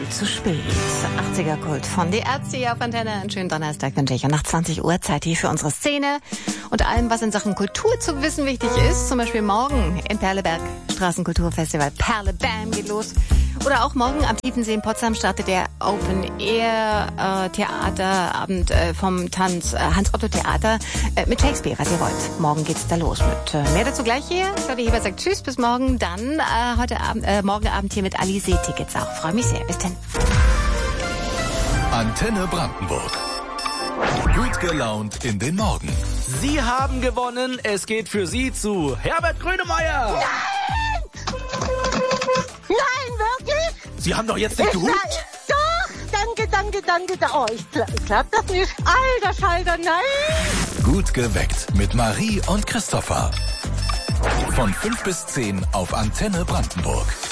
zu spät. 80er Kult von Die Ärzte auf Antenne. Einen schönen Donnerstag wünsche ich. Und nach 20 Uhr Zeit hier für unsere Szene und allem, was in Sachen Kultur zu wissen wichtig ist. Zum Beispiel morgen in Perleberg Straßenkulturfestival Perle Bam geht los. Oder auch morgen am Tiefensee in Potsdam startet der Open-Air-Theaterabend vom Hans-Otto-Theater mit Shakespeare, was ihr wollt. Morgen geht's da los mit mehr dazu gleich hier. Claudia Heber sagt Tschüss, bis morgen. Dann morgen Abend hier mit Alizé-Tickets auch. Freue mich sehr. Bis dann. Antenne Brandenburg. Gut gelaunt in den Morgen. Sie haben gewonnen. Es geht für Sie zu Herbert Grönemeyer. Nein! Nein, wirklich? Sie haben doch jetzt nicht gehupt. Doch, danke. Oh, ich glaub das nicht. Alter Schalter, nein. Gut geweckt mit Marie und Christopher. Von 5 bis 10 auf Antenne Brandenburg.